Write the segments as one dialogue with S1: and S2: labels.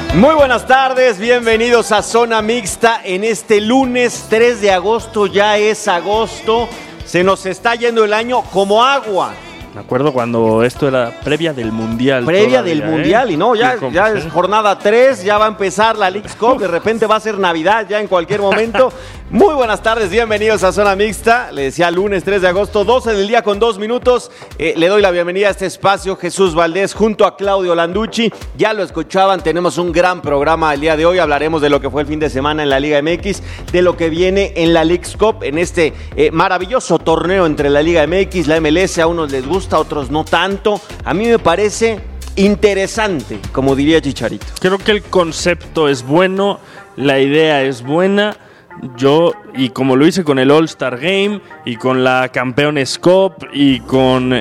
S1: Muy buenas tardes, bienvenidos a Zona Mixta en este lunes 3 de agosto, ya es agosto, se nos está yendo el año como agua.
S2: Me acuerdo cuando esto era previa del Mundial.
S1: Previa del Mundial, y no, ya es jornada 3, ya va a empezar la Leagues Cup, de repente va a ser Navidad ya en cualquier momento. Muy buenas tardes, bienvenidos a Zona Mixta, le decía lunes 3 de agosto, 12 del día con 2 minutos. Le doy la bienvenida a este espacio, Jesús Valdés, junto a Claudio Landucci. Ya lo escuchaban, tenemos un gran programa el día de hoy, hablaremos de lo que fue el fin de semana en la Liga MX, de lo que viene en la Leagues Cup, en este maravilloso torneo entre la Liga MX, la MLS, a unos les gusta, a otros no tanto. A mí me parece interesante, como diría Chicharito.
S2: Creo que el concepto es bueno, la idea es buena. Yo, y como lo hice con el All-Star Game y con la Campeones Cup y con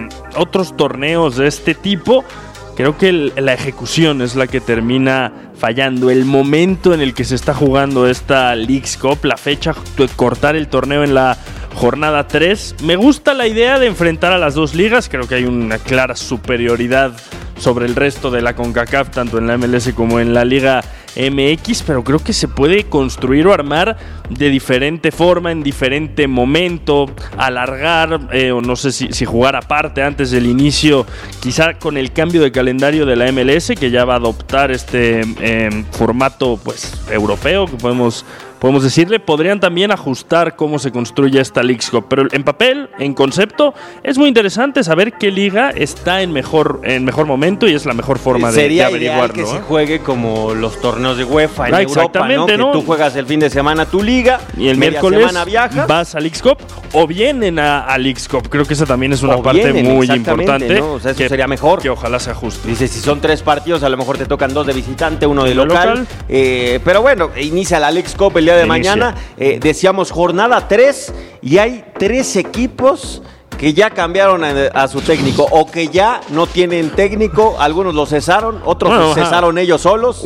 S2: otros torneos de este tipo, creo que la ejecución es la que termina fallando. El momento en el que se está jugando esta Leagues Cup, la fecha de cortar el torneo en la jornada 3. Me gusta la idea de enfrentar a las dos ligas. Creo que hay una clara superioridad sobre el resto de la CONCACAF, tanto en la MLS como en la Liga MX, pero creo que se puede construir o armar de diferente forma, en diferente momento, alargar, o no sé si jugar aparte antes del inicio, quizá con el cambio de calendario de la MLS, que ya va a adoptar este formato pues europeo, que podemos decirle. Podrían también ajustar cómo se construye esta Leagues Cup, pero en papel, en concepto, es muy interesante saber qué liga está en mejor momento y es la mejor forma de averiguarlo.
S1: Sería ideal que se juegue como los torneos de UEFA en Europa, ¿no? Que tú juegas el fin de semana tu liga
S2: y el miércoles vas a Leagues Cup o vienen a Leagues Cup. Creo que esa también es una parte muy importante,
S1: ¿no? O sea, eso sería mejor.
S2: Que ojalá se ajuste.
S1: Dice, si son 3 partidos, a lo mejor te tocan 2 de visitante, 1 de local. Pero bueno, inicia la Leagues Cup el día de mañana. Decíamos jornada 3 y hay 3 equipos que ya cambiaron a su técnico o que ya no tienen técnico. Algunos lo cesaron, otros cesaron ellos solos.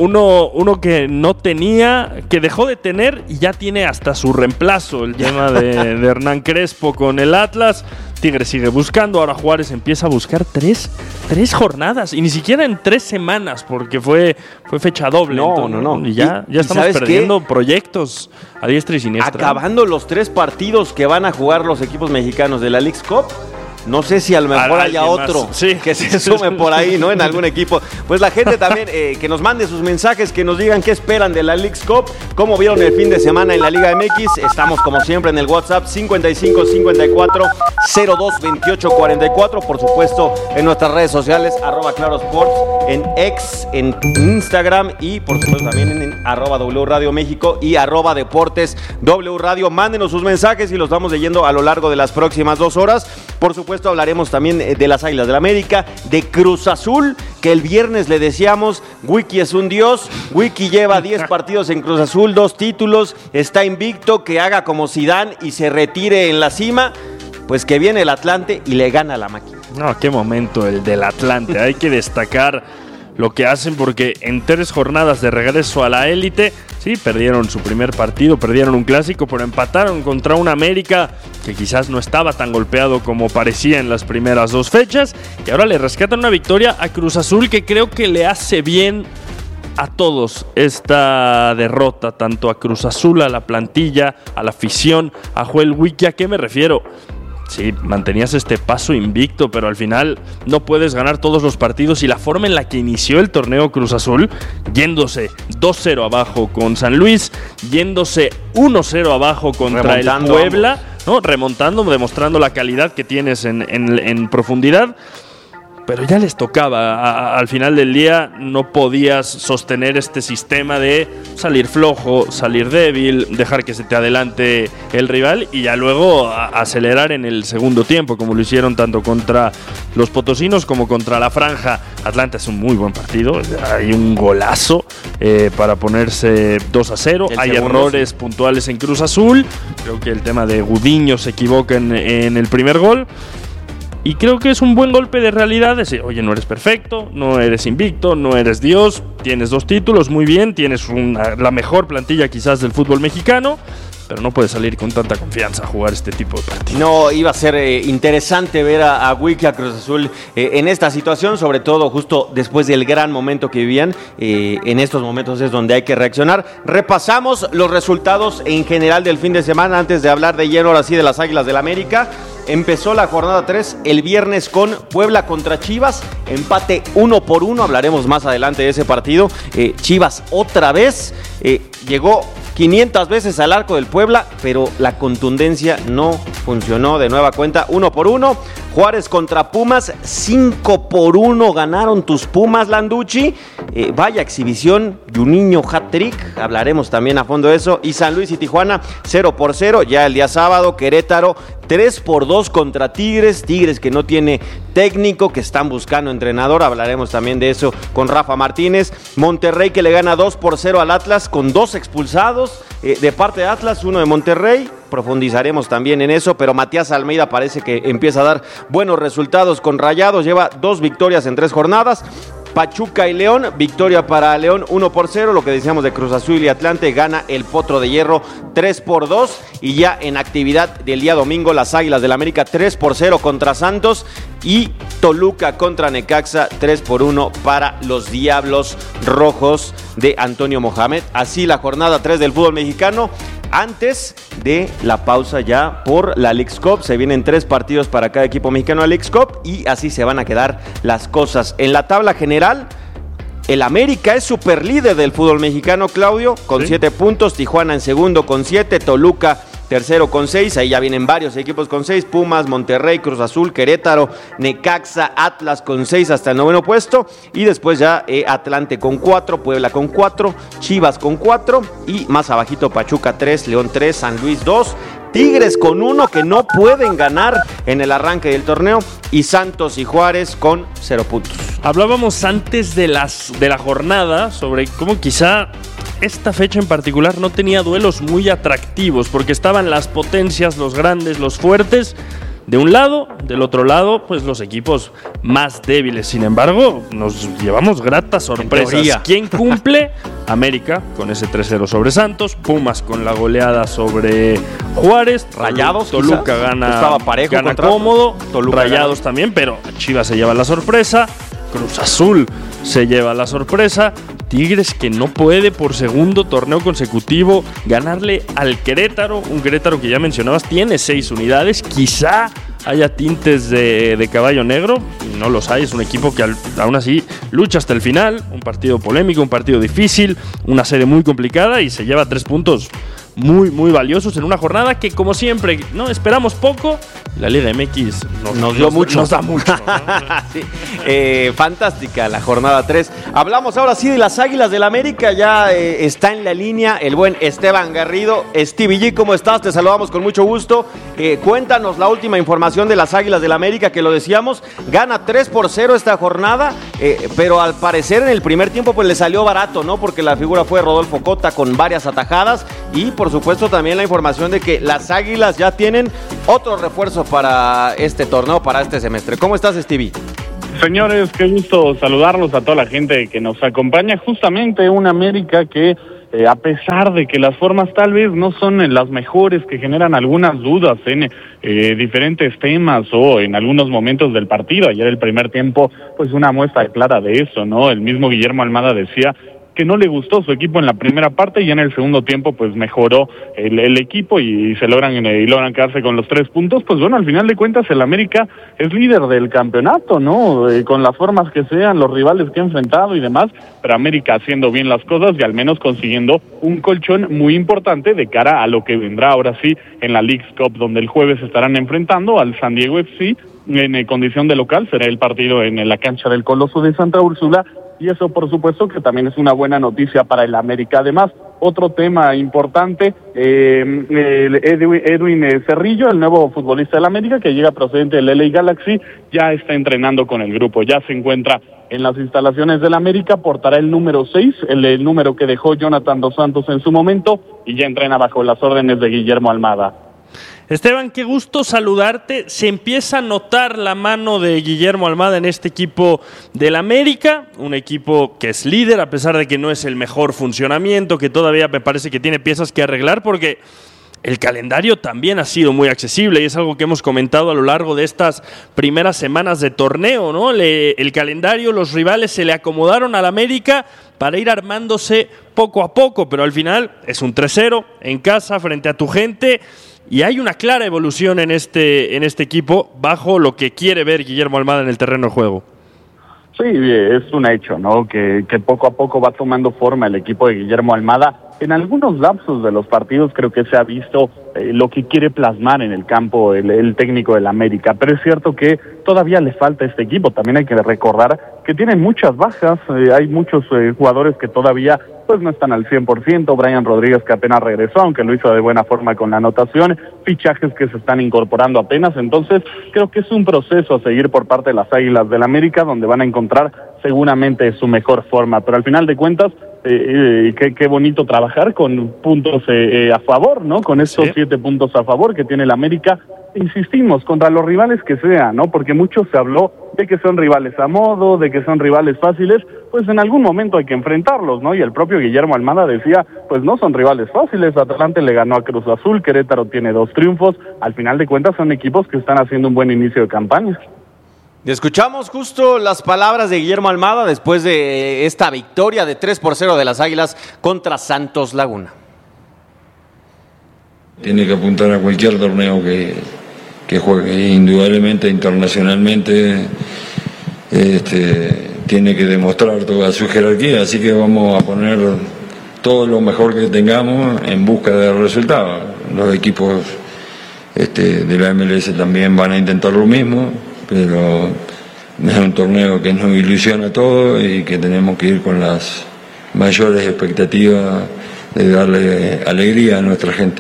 S2: Uno que no tenía, que dejó de tener y ya tiene hasta su reemplazo. El tema de Hernán Crespo con el Atlas. Tigres sigue buscando, ahora Juárez empieza a buscar 3 jornadas y ni siquiera en 3 semanas porque fue fecha doble.
S1: No.
S2: Y ya estamos perdiendo proyectos a diestra y siniestra.
S1: Acabando los 3 partidos que van a jugar los equipos mexicanos de la Leagues Cup, no sé si a lo mejor haya otro que se sume por ahí, ¿no? En algún equipo. Pues la gente también que nos mande sus mensajes, que nos digan qué esperan de la Leagues Cup, cómo vieron el fin de semana en la Liga MX. Estamos como siempre en el WhatsApp 55 54 02 28 44. Por supuesto en nuestras redes sociales @clarosports, en X, en Instagram y por supuesto también en @W Radio México y @Deportes W Radio. Mándenos sus mensajes y los vamos leyendo a lo largo de las próximas 2 horas. Por supuesto hablaremos también de las Águilas del América, de Cruz Azul, que el viernes le decíamos, Wiki es un dios, Wiki lleva 10 partidos en Cruz Azul, 2 títulos, está invicto, que haga como Zidane y se retire en la cima. Pues que viene el Atlante y le gana la máquina.
S2: No, qué momento el del Atlante. Hay que destacar lo que hacen porque en 3 jornadas de regreso a la élite, sí, perdieron su primer partido, perdieron un clásico, pero empataron contra un América que quizás no estaba tan golpeado como parecía en las primeras 2 fechas, y ahora le rescatan una victoria a Cruz Azul que creo que le hace bien a todos esta derrota, tanto a Cruz Azul, a la plantilla, a la afición, a Joel Wiki. ¿A qué me refiero? Sí, mantenías este paso invicto, pero al final no puedes ganar todos los partidos, y la forma en la que inició el torneo Cruz Azul, yéndose 2-0 abajo con San Luis, yéndose 1-0 abajo contra el Puebla, ¿no? Remontando, demostrando la calidad que tienes en profundidad. Pero ya les tocaba, al final del día no podías sostener este sistema de salir flojo, salir débil, dejar que se te adelante el rival y ya luego acelerar en el segundo tiempo, como lo hicieron tanto contra los potosinos como contra la Franja. Atlanta es un muy buen partido, hay un golazo para ponerse 2-0, hay errores puntuales en Cruz Azul, creo que el tema de Gudiño se equivoca en el primer gol. Y creo que es un buen golpe de realidad decir, oye, no eres perfecto, no eres invicto, no eres Dios, tienes 2 títulos, muy bien, tienes la mejor plantilla quizás del fútbol mexicano, pero no puede salir con tanta confianza a jugar este tipo de partidos.
S1: No, iba a ser interesante ver a Wiki, a Cruz Azul en esta situación, sobre todo justo después del gran momento que vivían. En estos momentos es donde hay que reaccionar. Repasamos los resultados en general del fin de semana antes de hablar de lleno ahora sí de las Águilas del América. Empezó la jornada 3 el viernes con Puebla contra Chivas, empate 1-1, hablaremos más adelante de ese partido. Chivas otra vez llegó 500 veces al arco del Puebla, pero la contundencia no funcionó de nueva cuenta. 1-1. Juárez contra Pumas, 5-1 ganaron tus Pumas, Landucci. Vaya exhibición, Juninho hat-trick, hablaremos también a fondo de eso. Y San Luis y Tijuana, 0-0. Ya el día sábado, Querétaro, 3-2 contra Tigres. Tigres que no tiene técnico, que están buscando entrenador. Hablaremos también de eso con Rafa Martínez. Monterrey que le gana 2-0 al Atlas con 2 expulsados de parte de Atlas, 1 de Monterrey. Profundizaremos también en eso, pero Matías Almeida parece que empieza a dar buenos resultados con Rayados. Lleva 2 victorias en 3 jornadas. Pachuca y León, victoria para León 1-0, lo que decíamos de Cruz Azul y Atlante, gana el Potro de Hierro 3-2, y ya en actividad del día domingo las Águilas del América 3-0 contra Santos y Toluca contra Necaxa 3-1 para los Diablos Rojos de Antonio Mohamed. Así la jornada 3 del fútbol mexicano. Antes de la pausa ya por la Leagues Cup, se vienen 3 partidos para cada equipo mexicano de la Leagues Cup y así se van a quedar las cosas. En la tabla general, el América es superlíder del fútbol mexicano, Claudio, con 7 puntos, Tijuana en segundo con 7, Toluca tercero con 6, ahí ya vienen varios equipos con 6, Pumas, Monterrey, Cruz Azul, Querétaro, Necaxa, Atlas con 6 hasta el 9º puesto, y después ya Atlante con 4, Puebla con 4, Chivas con 4, y más abajito Pachuca 3, León 3, San Luis 2, Tigres con 1 que no pueden ganar en el arranque del torneo, y Santos y Juárez con 0 puntos.
S2: Hablábamos antes de la jornada sobre cómo quizá esta fecha en particular no tenía duelos muy atractivos, porque estaban las potencias, los grandes, los fuertes de un lado, del otro lado, pues los equipos más débiles. Sin embargo, nos llevamos gratas sorpresas. ¿Quién cumple? América con ese 3-0 sobre Santos, Pumas con la goleada sobre Juárez,
S1: Rayados,
S2: Toluca gana,
S1: estaba parejo,
S2: gana cómodo, Toluca Rayados también, pero Chivas se lleva la sorpresa, Cruz Azul se lleva la sorpresa, Tigres que no puede por segundo torneo consecutivo ganarle al Querétaro, un Querétaro que ya mencionabas tiene 6 unidades, quizá haya tintes de caballo negro, y no los hay, es un equipo que aún así lucha hasta el final, un partido polémico, un partido difícil, una serie muy complicada y se lleva 3 puntos muy, muy valiosos en una jornada que, como siempre, no esperamos poco. La Liga MX nos dio mucho. Nos da mucho, ¿no?
S1: Sí. Fantástica la jornada 3. Hablamos ahora sí de las Águilas del América. Ya está en la línea el buen Esteban Garrido. Stevie G, ¿cómo estás? Te saludamos con mucho gusto. Cuéntanos la última información de las Águilas del América, que lo decíamos, gana 3-0 esta jornada, pero al parecer en el primer tiempo pues le salió barato, ¿no? Porque la figura fue Rodolfo Cota con varias atajadas, y por supuesto también la información de que las Águilas ya tienen otro refuerzo para este torneo, para este semestre. ¿Cómo estás, Stevie?
S3: Señores, qué gusto saludarlos a toda la gente que nos acompaña. Justamente un América que, a pesar de que las formas tal vez no son las mejores, que generan algunas dudas en diferentes temas o en algunos momentos del partido. Ayer el primer tiempo, pues una muestra clara de eso, ¿no? El mismo Guillermo Almada decía que no le gustó su equipo en la primera parte, y en el segundo tiempo pues mejoró el equipo y logran quedarse con los 3 puntos. Pues bueno, al final de cuentas el América es líder del campeonato, ¿no? Con las formas que sean, los rivales que ha enfrentado y demás, pero América haciendo bien las cosas y al menos consiguiendo un colchón muy importante de cara a lo que vendrá ahora sí en la Leagues Cup, donde el jueves estarán enfrentando al San Diego FC en condición de local. Será el partido en la cancha del Coloso de Santa Úrsula, y eso por supuesto que también es una buena noticia para el América. Además, otro tema importante, Edwin Cerrillo, el nuevo futbolista del América que llega procedente del LA Galaxy, ya está entrenando con el grupo, ya se encuentra en las instalaciones del América, portará el número 6, el número que dejó Jonathan Dos Santos en su momento, y ya entrena bajo las órdenes de Guillermo Almada.
S2: Esteban, qué gusto saludarte. Se empieza a notar la mano de Guillermo Almada en este equipo del América, un equipo que es líder a pesar de que no es el mejor funcionamiento, que todavía me parece que tiene piezas que arreglar, porque el calendario también ha sido muy accesible y es algo que hemos comentado a lo largo de estas primeras semanas de torneo, ¿no? El calendario, los rivales se le acomodaron al América para ir armándose poco a poco, pero al final es un 3-0 en casa frente a tu gente y hay una clara evolución en este equipo bajo lo que quiere ver Guillermo Almada en el terreno de juego.
S3: Sí, es un hecho, ¿no? Que poco a poco va tomando forma el equipo de Guillermo Almada. En algunos lapsos de los partidos creo que se ha visto lo que quiere plasmar en el campo el técnico del América, pero es cierto que todavía le falta a este equipo. También hay que recordar que tienen muchas bajas, hay muchos jugadores que todavía pues no están al 100%, Brian Rodríguez que apenas regresó, aunque lo hizo de buena forma con la anotación, fichajes que se están incorporando apenas, entonces creo que es un proceso a seguir por parte de las Águilas del América, donde van a encontrar seguramente su mejor forma, pero al final de cuentas, qué bonito trabajar con puntos a favor, ¿no? Con estos 7 puntos a favor que tiene el América, insistimos, contra los rivales que sean, ¿no? Porque mucho se habló de que son rivales a modo, de que son rivales fáciles, pues en algún momento hay que enfrentarlos, ¿no? Y el propio Guillermo Almada decía, pues no son rivales fáciles, Atlante le ganó a Cruz Azul, Querétaro tiene 2 triunfos, al final de cuentas son equipos que están haciendo un buen inicio de campaña.
S1: Escuchamos justo las palabras de Guillermo Almada después de esta victoria de 3-0 de las Águilas contra Santos Laguna.
S4: Tiene que apuntar a cualquier torneo que juegue, indudablemente internacionalmente tiene que demostrar toda su jerarquía, así que vamos a poner todo lo mejor que tengamos en busca del resultado. Los equipos de la MLS también van a intentar lo mismo, pero es un torneo que nos ilusiona a todos y que tenemos que ir con las mayores expectativas de darle alegría a nuestra gente.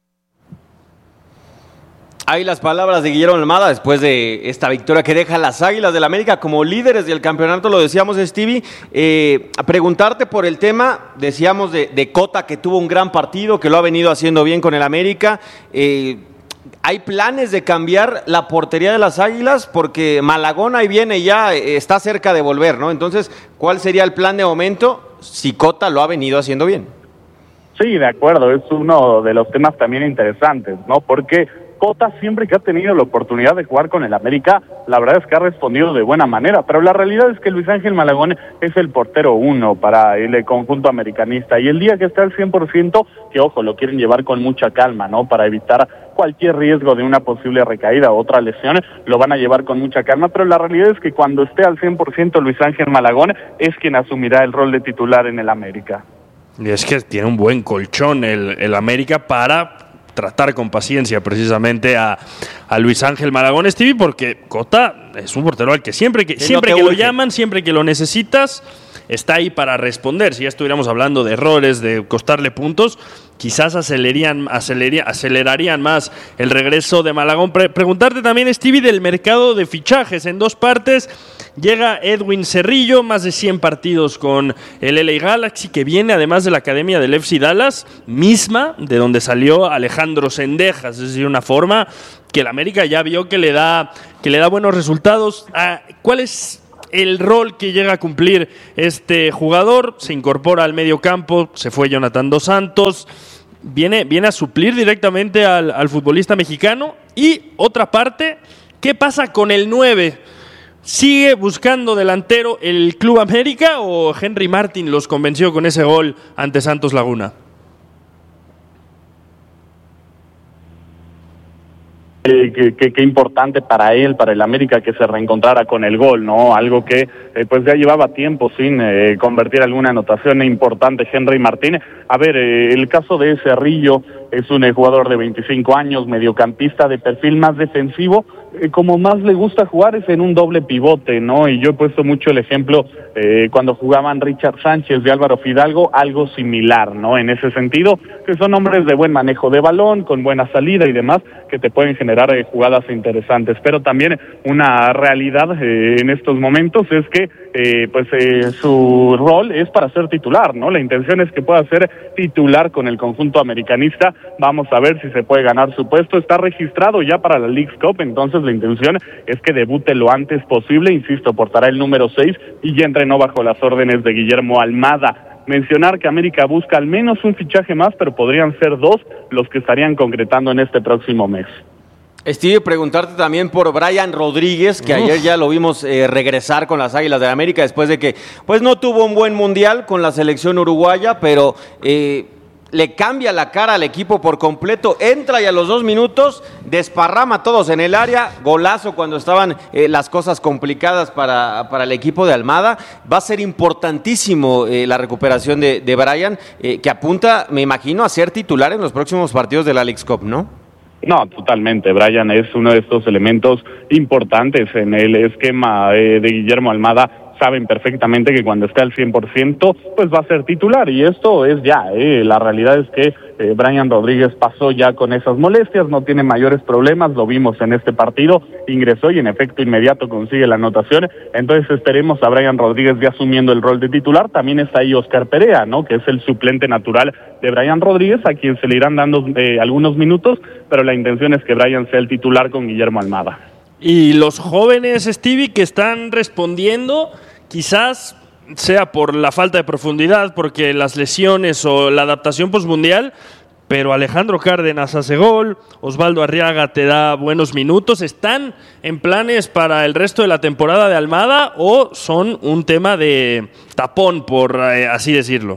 S1: Hay las palabras de Guillermo Almada después de esta victoria que deja a las Águilas del América como líderes del campeonato, lo decíamos, Stevie. A preguntarte por el tema, decíamos de Cota, que tuvo un gran partido, que lo ha venido haciendo bien con el América. ¿Hay planes de cambiar la portería de las Águilas? Porque Malagón ahí viene ya, está cerca de volver, ¿no? Entonces, ¿cuál sería el plan de momento si Cota lo ha venido haciendo bien?
S3: Sí, de acuerdo, es uno de los temas también interesantes, ¿no? Porque Cota siempre que ha tenido la oportunidad de jugar con el América, la verdad es que ha respondido de buena manera, pero la realidad es que Luis Ángel Malagón es el portero 1 para el conjunto americanista, y el día que está al 100%, que ojo, lo quieren llevar con mucha calma, ¿no? Para evitar cualquier riesgo de una posible recaída o otra lesión, lo van a llevar con mucha calma, pero la realidad es que cuando esté al 100% Luis Ángel Malagón es quien asumirá el rol de titular en el América.
S2: Y es que tiene un buen colchón el América para tratar con paciencia precisamente a Luis Ángel Malagón, Stevie, porque Cota es un portero al que siempre que lo llaman, siempre que lo necesitas, está ahí para responder. Si ya estuviéramos hablando de errores, de costarle puntos, quizás acelerarían más el regreso de Malagón. Preguntarte también, Stevie, del mercado de fichajes en 2 partes. Llega Edwin Cerrillo, más de 100 partidos con el LA Galaxy, que viene además de la academia del FC Dallas, misma de donde salió Alejandro Sendejas, es decir, una forma que el América ya vio que le da buenos resultados. ¿Cuál es el rol que llega a cumplir este jugador? Se incorpora al medio campo, se fue Jonathan Dos Santos, viene a suplir directamente al futbolista mexicano. Y otra parte, ¿qué pasa con el 9? ¿Sigue buscando delantero el Club América o Henry Martin los convenció con ese gol ante Santos Laguna?
S3: Qué importante para él, para el América, que se reencontrara con el gol, ¿no? Algo que pues ya llevaba tiempo sin convertir alguna anotación importante Henry Martín. A ver, el caso de Cerrillo es un jugador de 25 años, mediocampista de perfil más defensivo, como más le gusta jugar es en un doble pivote, ¿no? Y yo he puesto mucho el ejemplo cuando jugaban Richard Sánchez y Álvaro Fidalgo, algo similar, ¿no? En ese sentido, que son hombres de buen manejo de balón, con buena salida y demás, que te pueden generar jugadas interesantes. Pero también una realidad en estos momentos es que su rol es para ser titular, ¿no? La intención es que pueda ser titular con el conjunto americanista. Vamos a ver si se puede ganar su puesto. Está registrado ya para la Leagues Cup, entonces la intención es que debute lo antes posible. Insisto, portará el número 6 y ya entrenó bajo las órdenes de Guillermo Almada. mencionar que América busca al menos un fichaje más, pero podrían ser 2 los que estarían concretando en este próximo mes.
S1: Steve, preguntarte también por Brian Rodríguez, que ayer ya lo vimos regresar con las Águilas del América después de que pues no tuvo un buen mundial con la selección uruguaya, pero le cambia la cara al equipo por completo, entra y a los 2 minutos desparrama a todos en el área, golazo cuando estaban las cosas complicadas para el equipo de Almada. Va a ser importantísimo la recuperación de Brian, que apunta, me imagino, a ser titular en los próximos partidos de la Leagues Cup, ¿no?
S3: No, totalmente. Brian es uno de estos elementos importantes en el esquema de Guillermo Almada. Saben perfectamente que cuando esté al 100%, pues va a ser titular, y esto es ya, la realidad es que Brian Rodríguez pasó ya con esas molestias, no tiene mayores problemas, lo vimos en este partido, ingresó y en efecto inmediato consigue la anotación. Entonces esperemos a Brian Rodríguez ya asumiendo el rol de titular. También está ahí Oscar Perea, ¿no?, que es el suplente natural de Brian Rodríguez, a quien se le irán dando algunos minutos, pero la intención es que Brian sea el titular con Guillermo Almada.
S2: Y los jóvenes, Stevie, que están respondiendo, quizás sea por la falta de profundidad, porque las lesiones o la adaptación postmundial, pero Alejandro Cárdenas hace gol, Osvaldo Arriaga te da buenos minutos. ¿Están en planes para el resto de la temporada de Almada o son un tema de tapón, por así decirlo?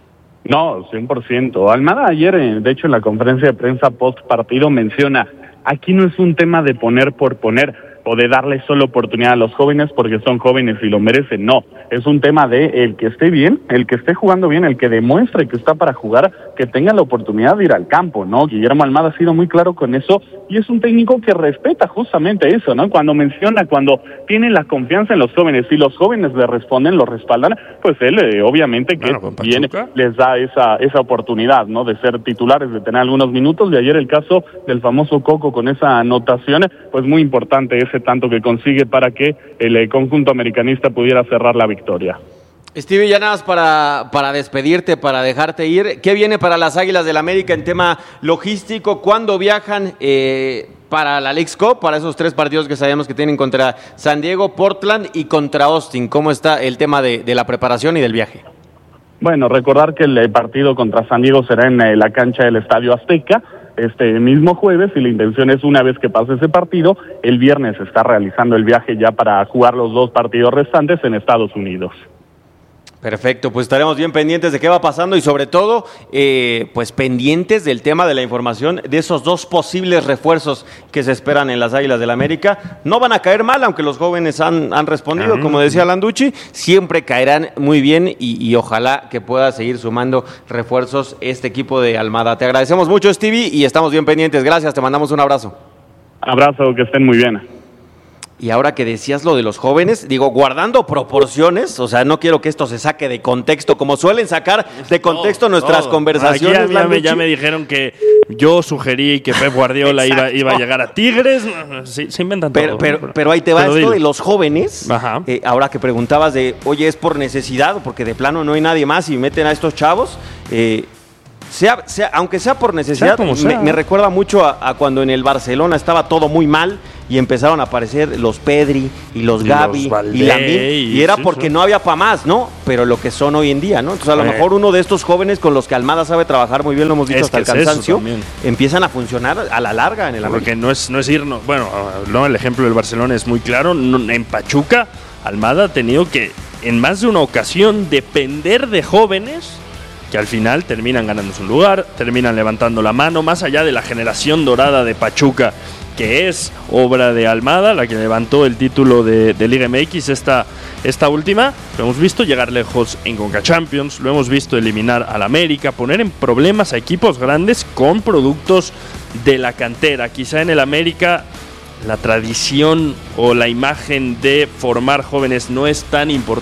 S3: No, 100%. Almada ayer, de hecho, en la conferencia de prensa post partido menciona, aquí no es un tema de poner por poner o de darle solo oportunidad a los jóvenes porque son jóvenes y lo merecen. No, es un tema de el que esté bien, el que esté jugando bien, el que demuestre que está para jugar, que tenga la oportunidad de ir al campo, ¿no? Guillermo Almada ha sido muy claro con eso y es un técnico que respeta justamente eso, ¿no? Cuando menciona, cuando tiene la confianza en los jóvenes y los jóvenes le responden, lo respaldan, pues él obviamente que viene, les da esa oportunidad, ¿no?, de ser titulares, de tener algunos minutos. De ayer el caso del famoso Coco con esa anotación, pues muy importante ese tanto que consigue para que el conjunto americanista pudiera cerrar la victoria.
S1: Stevie, ya nada más para despedirte, para dejarte ir, ¿qué viene para las Águilas del América en tema logístico? ¿Cuándo viajan para la Leagues Cup, para esos 3 partidos que sabemos que tienen contra San Diego, Portland y contra Austin? ¿Cómo está el tema de la preparación y del viaje?
S3: Bueno, recordar que el partido contra San Diego será en la cancha del Estadio Azteca este mismo jueves, y la intención es, una vez que pase ese partido, el viernes está realizando el viaje ya para jugar los 2 partidos restantes en Estados Unidos.
S1: Perfecto, pues estaremos bien pendientes de qué va pasando y sobre todo, pues pendientes del tema de la información de esos 2 posibles refuerzos que se esperan en las Águilas del América. No van a caer mal, aunque los jóvenes han respondido, como decía Landucci, siempre caerán muy bien y ojalá que pueda seguir sumando refuerzos este equipo de Almada. Te agradecemos mucho, Stevie, y estamos bien pendientes. Gracias, te mandamos un abrazo.
S3: Abrazo, que estén muy bien.
S1: Y ahora que decías lo de los jóvenes, digo, guardando proporciones, o sea, no quiero que esto se saque de contexto, como suelen sacar de contexto nuestras conversaciones.
S2: Aquí ya me dijeron que yo sugerí que Pep Guardiola iba a llegar a Tigres. Se inventan todo.
S1: Pero ahí te va esto de los jóvenes. Ahora que preguntabas de, oye, ¿es por necesidad? Porque de plano no hay nadie más y meten a estos chavos. Aunque sea por necesidad, me recuerda mucho a cuando en el Barcelona estaba todo muy mal y empezaron a aparecer los Pedri y los Gavi y Lamine, y era porque no había para más, ¿no? Pero lo que son hoy en día, ¿no? Entonces a lo mejor uno de estos jóvenes con los que Almada sabe trabajar muy bien, lo hemos dicho hasta el cansancio, empiezan a funcionar a la larga en el América.
S2: Porque no es irnos, bueno, no, el ejemplo del Barcelona es muy claro. En Pachuca, Almada ha tenido que, en más de una ocasión, depender de jóvenes que al final terminan ganándose un lugar, terminan levantando la mano, más allá de la generación dorada de Pachuca, que es obra de Almada, la que levantó el título de Liga MX, esta última. Lo hemos visto llegar lejos en Conca Champions, lo hemos visto eliminar al América, poner en problemas a equipos grandes con productos de la cantera. Quizá en el América la tradición o la imagen de formar jóvenes no es tan importante